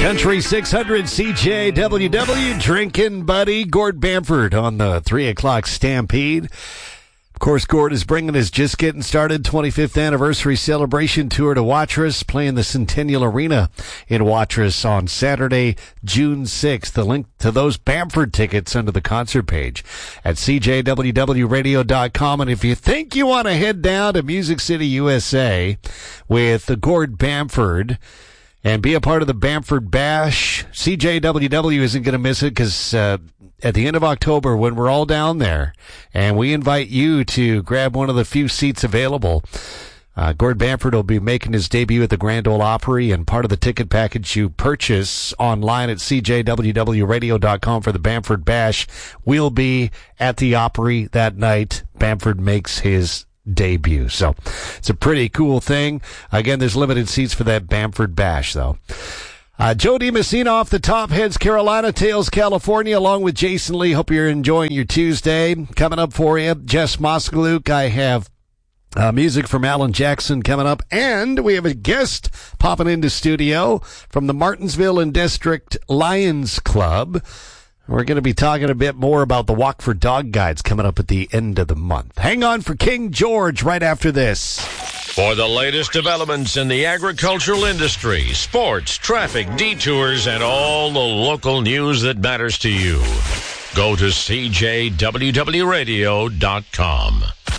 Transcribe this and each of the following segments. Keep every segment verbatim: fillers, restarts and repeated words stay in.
Country six hundred C J W W, drinking buddy Gord Bamford on the three o'clock Stampede. Of course, Gord is bringing his Just Getting Started twenty-fifth anniversary celebration tour to Watrous, playing the Centennial Arena in Watrous on Saturday, June sixth. The link to those Bamford tickets under the concert page at C J W W radio dot com. And if you think you want to head down to Music City, U S A with the Gord Bamford and be a part of the Bamford Bash, C J W W isn't going to miss it because uh, at the end of October, when we're all down there, and we invite you to grab one of the few seats available, uh, Gord Bamford will be making his debut at the Grand Ole Opry, and part of the ticket package you purchase online at C J W W radio dot com for the Bamford Bash will be at the Opry that night. Bamford makes his debut. So it's a pretty cool thing. Again, there's limited seats for that Bamford Bash, though. Uh, Joe DiMessina off the top heads Carolina, tails California, along with Jason Lee. Hope you're enjoying your Tuesday. Coming up for you, Jess Moskaluk. I have uh, music from Alan Jackson coming up, and we have a guest popping into studio from the Martinsville and District Lions Club. We're going to be talking a bit more about the Walk for Dog Guides coming up at the end of the month. Hang on for King George right after this. For the latest developments in the agricultural industry, sports, traffic, detours, and all the local news that matters to you, go to C J W W radio dot com.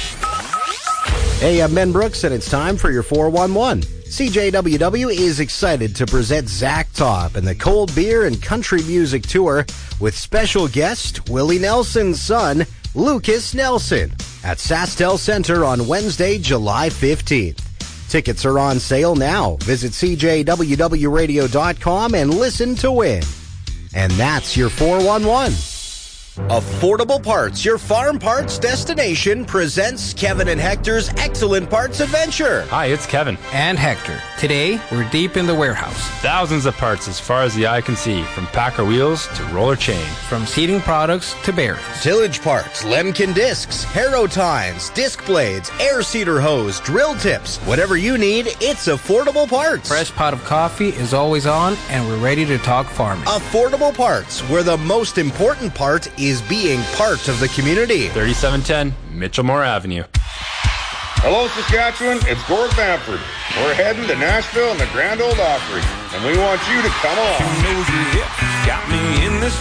Hey, I'm Ben Brooks, and it's time for your four one one. C J W W is excited to present Zach Top and the Cold Beer and Country Music Tour with special guest Willie Nelson's son, Lucas Nelson, at SaskTel Center on Wednesday, July fifteenth. Tickets are on sale now. Visit C J W W radio dot com and listen to win. And that's your four one one. Affordable Parts, your farm parts destination, presents Kevin and Hector's Excellent Parts Adventure. Hi, it's Kevin. And Hector. Today, we're deep in the warehouse. Thousands of parts as far as the eye can see, from Packer wheels to roller chain. From seating products to bearings. Tillage parts, Lemkin discs, Harrow tines, disc blades, air seeder hose, drill tips. Whatever you need, it's Affordable Parts. Fresh pot of coffee is always on, and we're ready to talk farming. Affordable Parts, where the most important part is is being part of the community. thirty-seven ten Mitchellmore Avenue. Hello, Saskatchewan. It's Gord Bamford. We're heading to Nashville and the Grand Ole Opry, and we want you to come along. You know your hips got me in this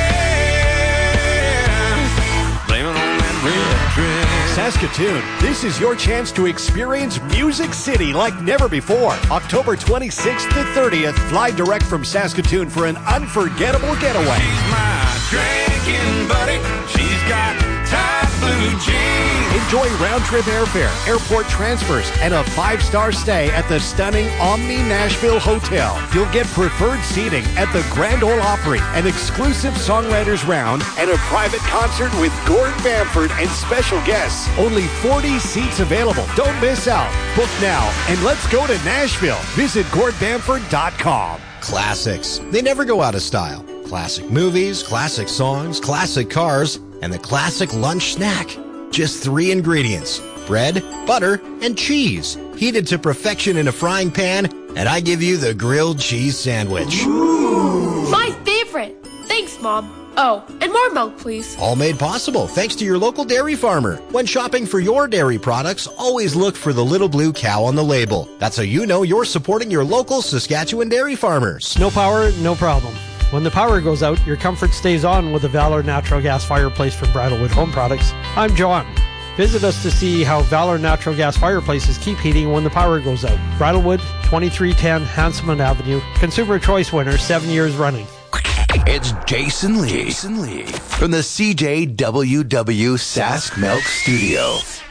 mess. Blaming on that red dress. Saskatoon, this is your chance to experience Music City like never before. October twenty-sixth to thirtieth, fly direct from Saskatoon for an unforgettable getaway. She's my drinking buddy. She's got tight blue jeans. Enjoy round-trip airfare, airport transfers, and a five-star stay at the stunning Omni Nashville Hotel. You'll get preferred seating at the Grand Ole Opry, an exclusive songwriters round, and a private concert with Gord Bamford and special guests. Only forty seats available. Don't miss out. Book now, and let's go to Nashville. Visit gord bamford dot com. Classics. They never go out of style. Classic movies, classic songs, classic cars, and the classic lunch snack. Just three ingredients: bread, butter, and cheese. Heated to perfection in a frying pan, and I give you the grilled cheese sandwich. Ooh. My favorite. Thanks, Mom. Oh, and more milk, please. All made possible thanks to your local dairy farmer. When shopping for your dairy products, always look for the little blue cow on the label. That's how you know you're supporting your local Saskatchewan dairy farmers. No power, no problem. When the power goes out, your comfort stays on with the Valor Natural Gas Fireplace from Bridlewood Home Products. I'm John. Visit us to see how Valor Natural Gas Fireplaces keep heating when the power goes out. Bridlewood, twenty-three ten Hanselman Avenue. Consumer Choice winner, seven years running. It's Jason Lee. Jason Lee from the C J W W Sask Milk Studio.